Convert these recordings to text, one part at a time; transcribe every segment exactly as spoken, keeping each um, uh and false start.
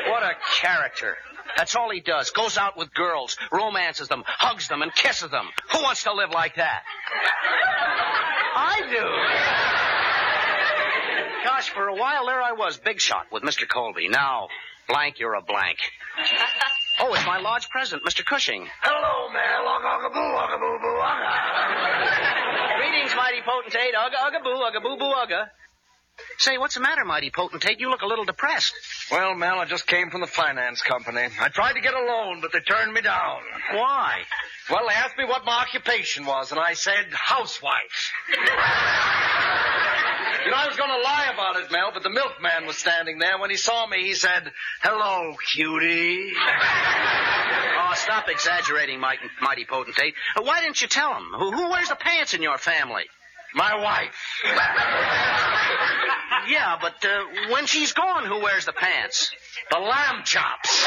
What a character. That's all he does. Goes out with girls, romances them, hugs them, and kisses them. Who wants to live like that? I do. Gosh, for a while there I was, big shot with Mister Colby. Now, blank, you're a blank. Oh, it's my lodge president, Mister Cushing. Hello, man. Ugga-boo, ugga-boo-boo, ugga. Greetings, mighty potentate. Ugga, ugga-boo, ugga-boo-boo, ugga. Say, what's the matter, mighty potentate? You look a little depressed. Well, Mel, I just came from the finance company. I tried to get a loan, but they turned me down. Why? Well, they asked me what my occupation was, and I said housewife. You know, I was going to lie about it, Mel, but the milkman was standing there. When he saw me, he said, hello, cutie. Oh, stop exaggerating, mighty, mighty potentate. Uh, why didn't you tell him? Who, who wears the pants in your family? My wife. Yeah, but uh, when she's gone, who wears the pants? The lamb chops.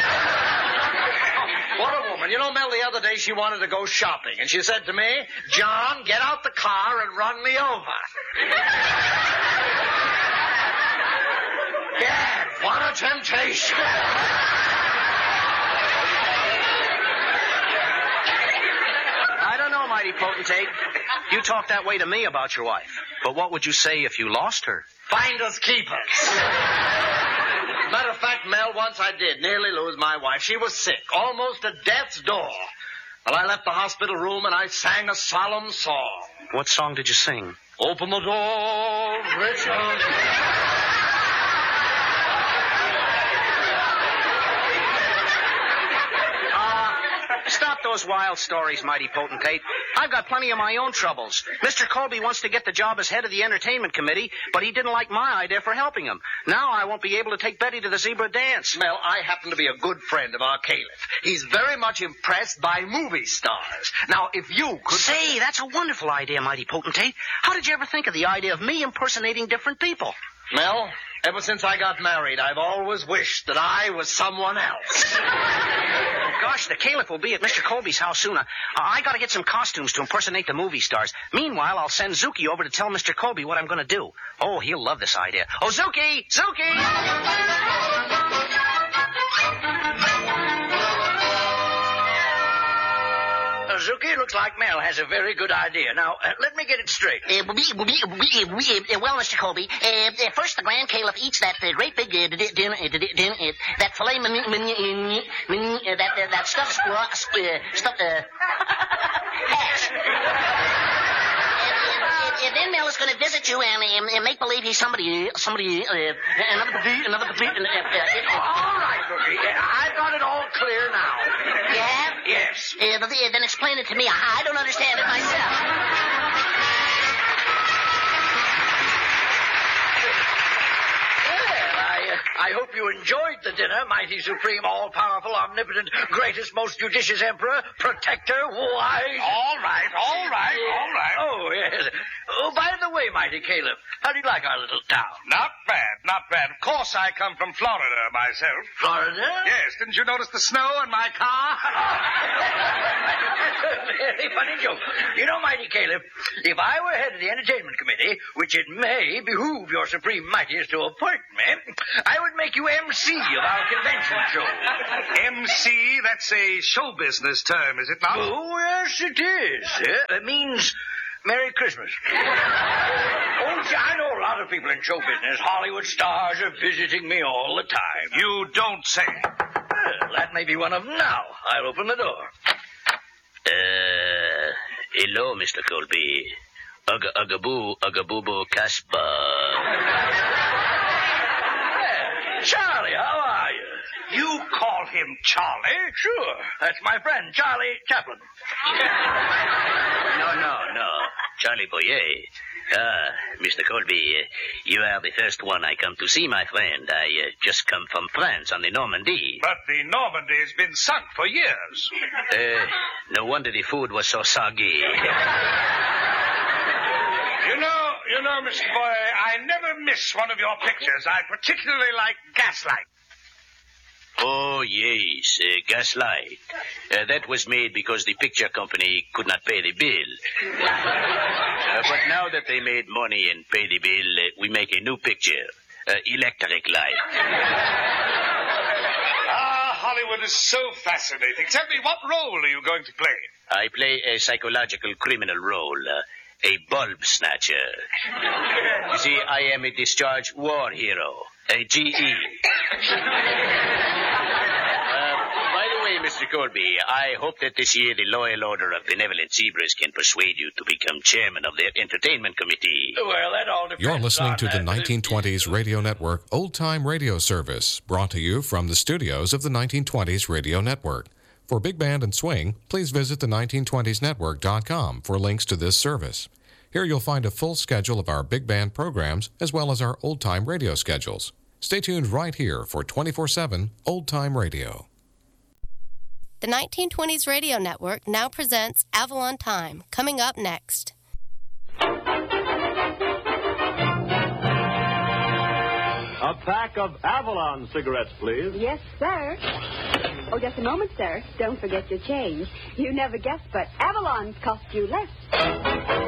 What a woman. You know, Mel, the other day she wanted to go shopping, and she said to me, John, get out the car and run me over. Gad, what a temptation. I don't know, mighty potentate. You talk that way to me about your wife. But what would you say if you lost her? Finders keepers. Matter of fact, Mel, once I did nearly lose my wife. She was sick, almost at death's door. Well, I left the hospital room and I sang a solemn song. What song did you sing? Open the door, Richard. Stop those wild stories, mighty potentate. I've got plenty of my own troubles. Mister Colby wants to get the job as head of the entertainment committee, but he didn't like my idea for helping him. Now I won't be able to take Betty to the zebra dance. Mel, I happen to be a good friend of our Caliph. He's very much impressed by movie stars. Now, if you could... Say, that's a wonderful idea, mighty potentate. How did you ever think of the idea of me impersonating different people? Mel, ever since I got married, I've always wished that I was someone else. Gosh, the Caliph will be at Mister Colby's house soon. Uh, I got to get some costumes to impersonate the movie stars. Meanwhile, I'll send Zuki over to tell Mister Colby what I'm going to do. Oh, he'll love this idea. Oh, Zuki! Zuki! Uh, Zuki, looks like Mel has a very good idea. Now, uh, let me get it straight. Uh, we, we, we, we, uh, well, Mister Colby, uh, uh, first the Grand Caliph eats that uh, great big uh, dinner, uh, dinner, uh, that filet mignon, mignon, mignon, uh, that uh, that stuffed squirrel, uh, stuffed uh, hash. And then Mel is going to visit you and, and, and make believe he's somebody, somebody, uh, another complete, another complete. Uh, uh, uh, all right, Zuki. I've got it all clear now. You have? Yes. Uh, but, uh, then explain it to me. I, I don't understand it myself. I hope you enjoyed the dinner, mighty, supreme, all-powerful, omnipotent, greatest, most judicious emperor, protector, wise... All right, all right, all right. Oh, yes. Oh, by the way, mighty Caliph, how do you like our little town? Not bad, not bad. Of course, I come from Florida myself. Florida? Yes, didn't you notice the snow in my car? Very funny joke. You know, mighty Caliph, if I were head of the entertainment committee, which it may behoove your supreme mightiest to appoint me, I would make you M C of our convention show. M C, that's a show business term, is it not? Oh, yes, it is. It means Merry Christmas. Oh, gee, I know a lot of people in show business. Hollywood stars are visiting me all the time. You don't say. Well, that may be one of them now. I'll open the door. Uh, hello, Mister Colby. Ugga ugga boo, ugga boo boo Casper. Charlie, how are you? You call him Charlie? Sure. That's my friend, Charlie Chaplin. No, no, no. Charlie Boyer. Ah, Mister Colby, uh, you are the first one I come to see, my friend. I uh, just come from France on the Normandy. But the Normandy has been sunk for years. Uh, no wonder the food was so soggy. You know, you know, Mister Boyer, I never miss one of your pictures. I particularly like Gaslight. Oh, yes, uh, Gaslight. Uh, that was made because the picture company could not pay the bill. uh, but now that they made money and pay the bill, uh, we make a new picture, uh, Electric Light. Hollywood is so fascinating. Tell me, what role are you going to play? I play a psychological criminal role, uh, a bulb snatcher. You see, I am a discharged war hero, a G E. Mister Colby, I hope that this year the Loyal Order of Benevolent Zebras can persuade you to become chairman of their entertainment committee. Well, that all depends You're listening on to the that. nineteen twenties Radio Network Old Time Radio Service, brought to you from the studios of the nineteen twenties Radio Network. For Big Band and Swing, please visit the nineteen twenties network dot com for links to this service. Here you'll find a full schedule of our big band programs as well as our old-time radio schedules. Stay tuned right here for twenty-four seven Old Time Radio. The nineteen twenties Radio Network now presents Avalon Time, coming up next. A pack of Avalon cigarettes, please. Yes, sir. Oh, just a moment, sir. Don't forget your change. You never guessed, but Avalon's cost you less.